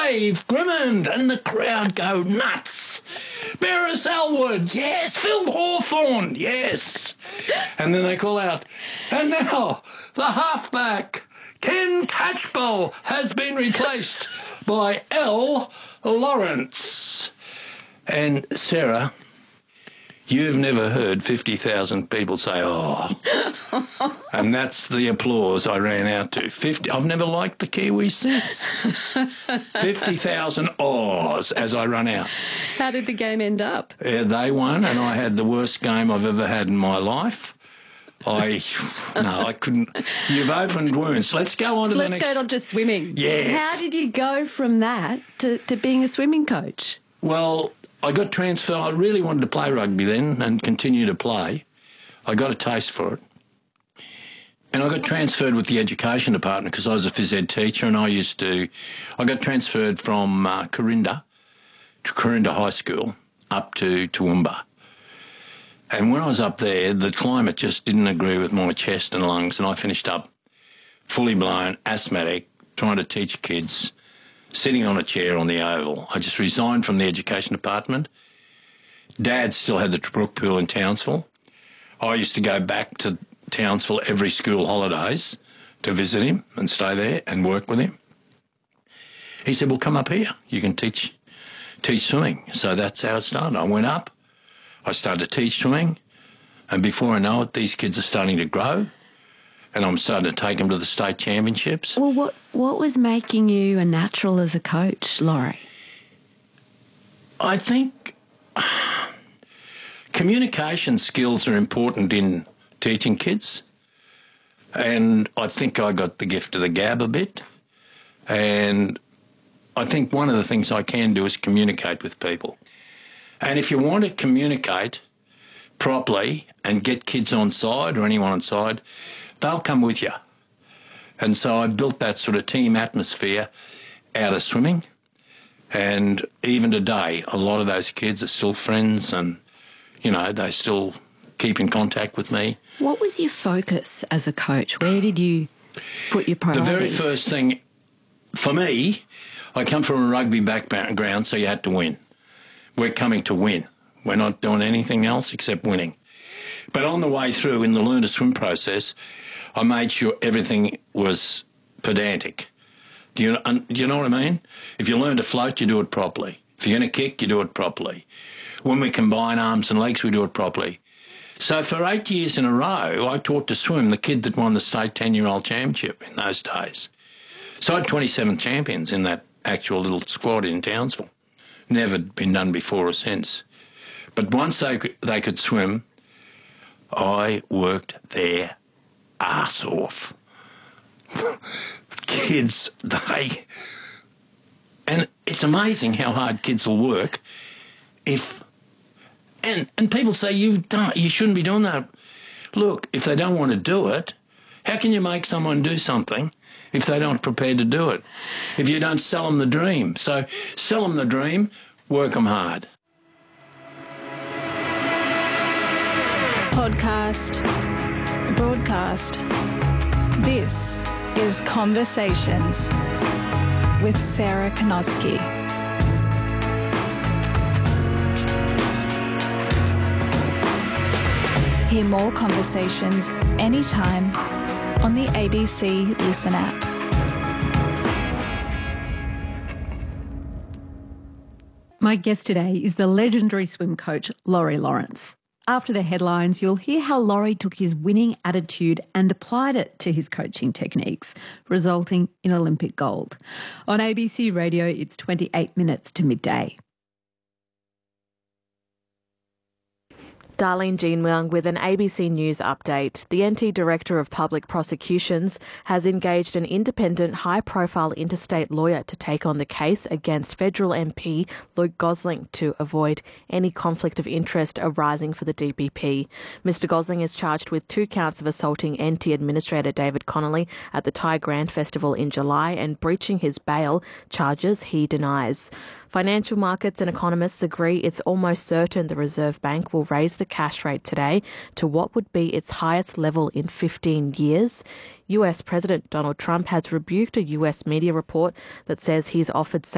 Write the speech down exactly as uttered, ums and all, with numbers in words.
Dave Grimmond, and the crowd go nuts. Beres Elwood, yes. Phil Hawthorne, yes. And then they call out, and now the halfback, Ken Catchpole, has been replaced by L. Lawrence. And Sarah, you've never heard fifty thousand people say, oh. And that's the applause I ran out to. fifty I've never liked the Kiwis since. fifty thousand ohs as I run out. How did the game end up? Uh, they won, and I had the worst game I've ever had in my life. I, no, I couldn't. You've opened wounds. Let's go on to Let's the next. go on to swimming. Yes. How did you go from that to, to being a swimming coach? Well, I got transferred. I really wanted to play rugby then and continue to play. I got a taste for it. And I got transferred with the education department because I was a phys ed teacher, and I used to, I got transferred from uh, Corinda to Corinda High School up to Toowoomba. And when I was up there, the climate just didn't agree with my chest and lungs, and I finished up fully blown, asthmatic, trying to teach kids, sitting on a chair on the oval. I just resigned from the education department. Dad still had the Brook Pool in Townsville. I used to go back to Townsville every school holidays to visit him and stay there and work with him. He said, well, come up here. You can teach teach swimming. So that's how it started. I went up. I started to teach swimming. And before I know it, these kids are starting to grow. And I'm starting to take them to the state championships. Well, what, what was making you a natural as a coach, Laurie? I think communication skills are important in teaching kids. And I think I got the gift of the gab a bit. And I think one of the things I can do is communicate with people. And if you want to communicate properly and get kids on side or anyone on side, they'll come with you. And so I built that sort of team atmosphere out of swimming. And even today, a lot of those kids are still friends and, you know, they still keep in contact with me. What was your focus as a coach? Where did you put your priorities? The very first thing, for me, I come from a rugby background, so you had to win. We're coming to win. We're not doing anything else except winning. But on the way through in the learn to swim process, I made sure everything was pedantic. Do you, do you know what I mean? If you learn to float, you do it properly. If you're going to kick, you do it properly. When we combine arms and legs, we do it properly. So for eight years in a row, I taught to swim the kid that won the state ten-year-old championship in those days. So I had twenty-seven champions in that actual little squad in Townsville. Never been done before or since. But once they could, they could swim, I worked their arse off. Kids, they... And it's amazing how hard kids will work if... And and people say, you don't, you shouldn't be doing that. Look, if they don't want to do it, how can you make someone do something if they don't prepare to do it? If you don't sell them the dream. So sell them the dream, work them hard. Podcast, broadcast. This is Conversations with Sarah Konoski. Hear more conversations anytime on the A B C Listen app. My guest today is the legendary swim coach, Laurie Lawrence. After the headlines, you'll hear how Laurie took his winning attitude and applied it to his coaching techniques, resulting in Olympic gold. On A B C Radio, it's twenty-eight minutes to midday. Darlene Jean-Leung with an A B C News update. The N T Director of Public Prosecutions has engaged an independent, high-profile interstate lawyer to take on the case against federal M P Luke Gosling to avoid any conflict of interest arising for the D P P. Mister Gosling is charged with two counts of assaulting N T Administrator David Connolly at the Thai Grand Festival in July and breaching his bail, charges he denies. Financial markets and economists agree it's almost certain the Reserve Bank will raise the cash rate today to what would be its highest level in fifteen years. U S President Donald Trump has rebuked a U S media report that says he's offered